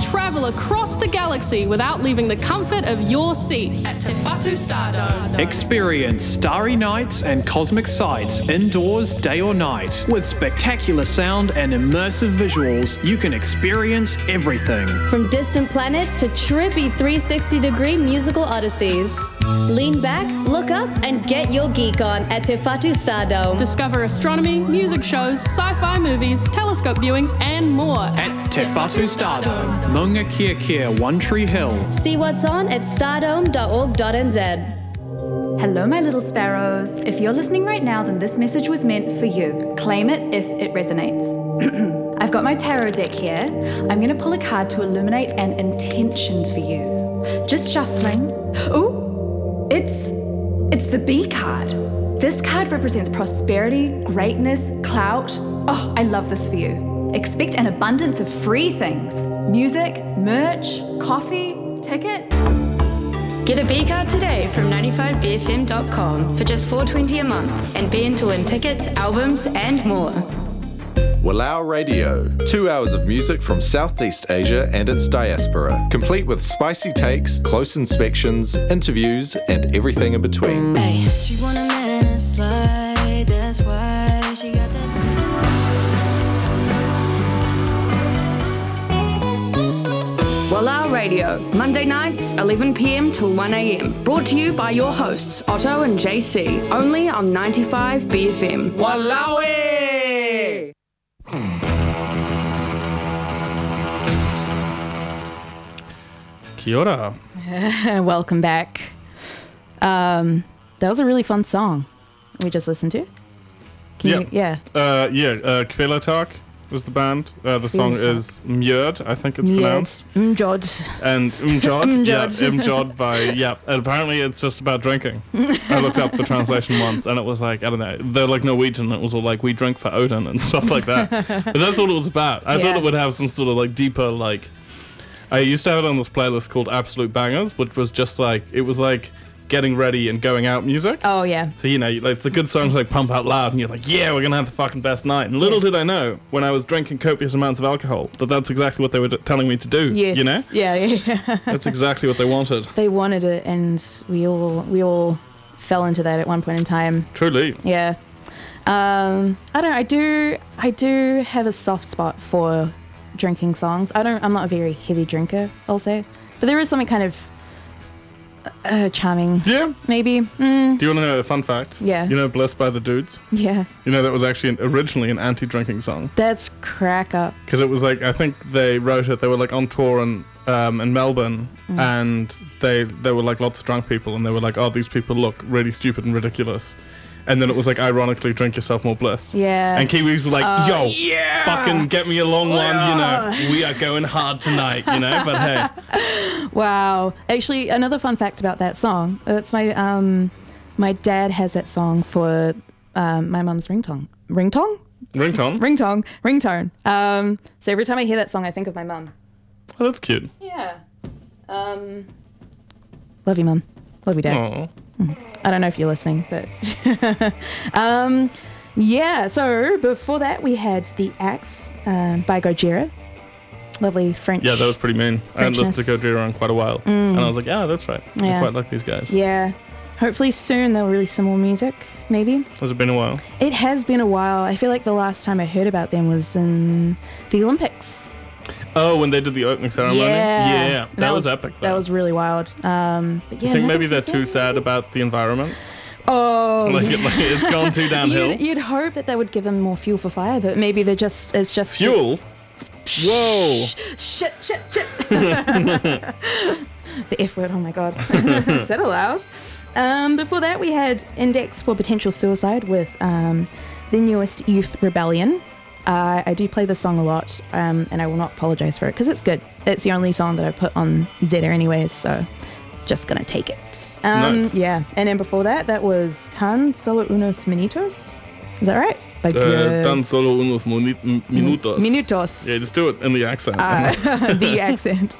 travel across the galaxy without leaving the comfort of your seat at Te Whatu Stardome. Experience starry nights and cosmic sights indoors, day or night. With spectacular sound and immersive visuals, you can experience everything. From distant planets to trippy 360-degree musical odysseys. Lean back, look up, and get your geek on at Te Whatu Stardome. Discover astronomy, music shows, sci-fi movies, telescope viewings, and more At Te Whatu Stardome, Maunga Kia Kia, One Tree Hill. See what's on at stardome.org.nz. Hello, my little sparrows. If you're listening right now, then this message was meant for you. Claim it if it resonates. I've got my tarot deck here. I'm going to pull a card to illuminate an intention for you. Just shuffling. Ooh, it's the B card. This card represents prosperity, greatness, clout. Oh, I love this for you. Expect an abundance of free things. Music, merch, coffee, ticket. Get a B card today from 95bfm.com for just $4.20 a month and be in to win tickets, albums, and more. Walau Radio. 2 hours of music from Southeast Asia and its diaspora, complete with spicy takes, close inspections, interviews, and everything in between. Hey, she want a man to slide, that's why she got that. Walau Radio, Monday nights, 11 p.m. till 1 a.m. Brought to you by your hosts, Otto and JC, only on 95 BFM. Walawi! Kia ora. Welcome back. That was a really fun song we just listened to. Kvela Talk was the band. The song is Mjord, I think it's pronounced. Mjord. And Mjord. Mjord by, and apparently it's just about drinking. I looked up the translation once and it was like, I don't know, they're like Norwegian, it was all like, we drink for Odin and stuff like that. But that's all it was about. I thought it would have some sort of like deeper, like, I used to have it on this playlist called Absolute Bangers, which was just like, it was like getting ready and going out music. Oh, yeah. So, like the good songs like Pump Out Loud, and you're like, yeah, we're going to have the fucking best night. And little did I know, when I was drinking copious amounts of alcohol, that's exactly what they were telling me to do. Yes. You know? Yeah. That's exactly what they wanted. They wanted it, and we all fell into that at one point in time. Truly. Yeah. I do have a soft spot for drinking songs. I'm not a very heavy drinker, I'll say, but there is something kind of charming. Yeah. Maybe. Do you want to know a fun fact? Yeah. You know Blessed by the Dudes? Yeah. You know that was actually originally an anti-drinking song. That's crack up. Because it was like, I think they wrote it, they were like on tour in Melbourne, and they were like lots of drunk people, and they were like, oh, these people look really stupid and ridiculous. And then it was like, ironically, drink yourself more bliss. Yeah. And Kiwis were like, fucking get me a long one, we are going hard tonight, but hey. Wow. Actually, another fun fact about that song, that's my dad has that song for my mum's ringtone. Ringtone. So every time I hear that song, I think of my mum. Oh, that's cute. Yeah. Love you, Mum. Love you, Dad. Aww. I don't know if you're listening, but so before that we had The Axe by Gojira. Lovely French. Yeah, that was pretty mean. I hadn't listened to Gojira in quite a while, and I was like, yeah, that's right. Yeah. I quite like these guys. Yeah. Hopefully soon they'll release some more music, maybe. Has it been a while? It has been a while. I feel like the last time I heard about them was in the Olympics. Oh, when they did the opening ceremony? Yeah. That was epic, though. That was really wild. But yeah, you think maybe they're too sad about the environment? Oh. It's gone too downhill? You'd hope that they would give them more fuel for fire, but maybe it's just... Fuel? Whoa. Shit. The F word, oh my God. Is that allowed? Before that, we had Index for Potential Suicide with the newest Youth Rebellion. I do play this song a lot, and I will not apologize for it because it's good. It's the only song that I put on Zeta anyways, so just gonna take it. Nice. Yeah, and then before that was Tan Solo Unos Minutos. Is that right? Tan Solo Unos Minutos. Minutos. Yeah, just do it in the accent. The accent.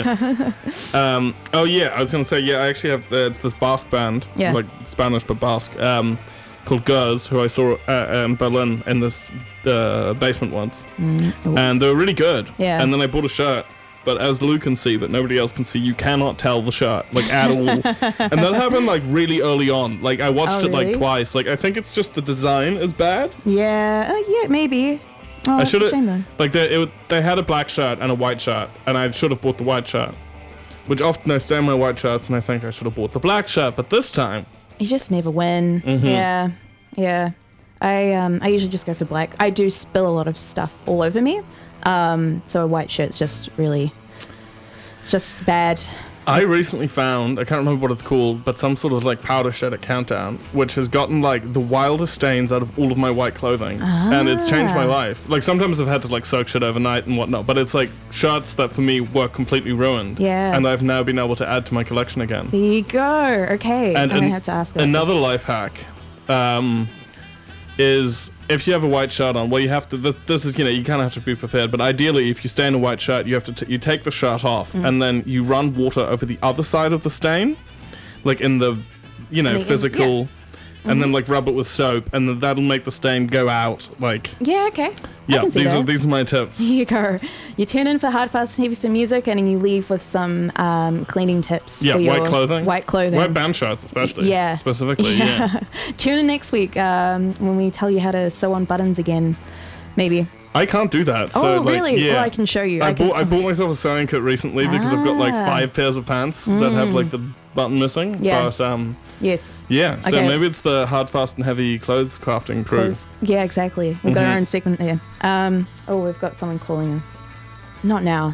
I was gonna say, I actually have it's this Basque band, like Spanish but Basque, called Gers, who I saw in Berlin in this basement once, and they were really good. Yeah. And then I bought a shirt, but as Lou can see, but nobody else can see, you cannot tell the shirt, like, at all. And that happened, like, really early on. Like, I watched it, like, twice. Like, I think it's just the design is bad. Yeah, maybe. Oh, I that's should a shame, have, though. like, they had a black shirt and a white shirt, and I should have bought the white shirt. Which often I stay in my white shirts, and I think I should have bought the black shirt, but this time... You just never win. Mm-hmm. Yeah. I usually just go for black. I do spill a lot of stuff all over me. So a white shirt's just really... It's just bad. I recently found, I can't remember what it's called, but some sort of like powder shed at Countdown, which has gotten like the wildest stains out of all of my white clothing. And it's changed my life. Like sometimes I've had to like soak shit overnight and whatnot, but it's like shirts that for me were completely ruined. Yeah. And I've now been able to add to my collection again. There you go. Okay. And I'm going to have to ask about another this. life hack is if you have a white shirt on, well, you have to, this is, you know, you kind of have to be prepared, but ideally if you stay in a white shirt, you have to you take the shirt off and then you run water over the other side of the stain, like in the, you know, physical, and then like rub it with soap, and then that'll make the stain go out, like. Yeah, okay. Yeah, these are my tips. Here you go. You tune in for Hard, Fast, and Heavy for music, and you leave with some cleaning tips for your white clothing. White clothing. White band shirts, especially. Yeah. Specifically, yeah. Tune in next week when we tell you how to sew on buttons again, maybe. I can't do that. So, oh, really? Like, yeah. Well, I can show you. I bought myself a sewing kit recently because I've got like 5 pairs of pants that have like the button missing. Yeah. But, yes. Yeah, so okay. maybe it's the Hard, Fast and Heavy clothes crafting crew. Yeah, exactly. We've got our own segment there. We've got someone calling us. Not now.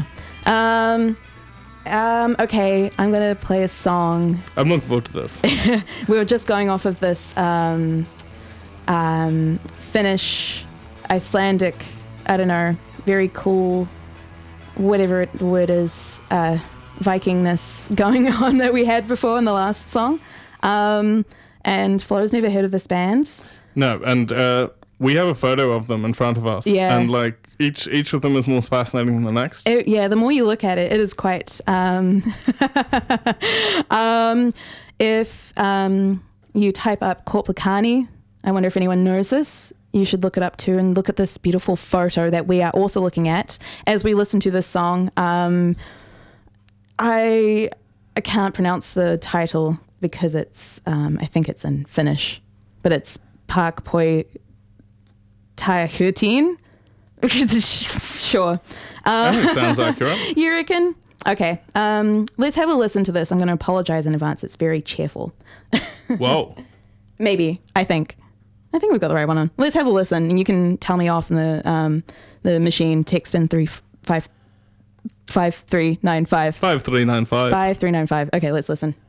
Okay, I'm going to play a song. I'm looking forward to this. We were just going off of this Finnish, Icelandic, I don't know, very cool, whatever the word is, Vikingness going on that we had before in the last song. And Flo's never heard of this band. No, and we have a photo of them in front of us. Yeah. And like each of them is more fascinating than the next. The more you look at it, it is quite... if you type up Korpikani, I wonder if anyone knows this, you should look it up too and look at this beautiful photo that we are also looking at as we listen to this song. I can't pronounce the title because it's, I think it's in Finnish, but it's Parkpoi Taihutin. Sure. I think it sounds accurate. You reckon? Okay. Let's have a listen to this. I'm going to apologize in advance. It's very cheerful. Whoa. Maybe. I think we've got the right one on. Let's have a listen, and you can tell me off in the machine. Text in 5395. 5395. 5395. Okay, let's listen.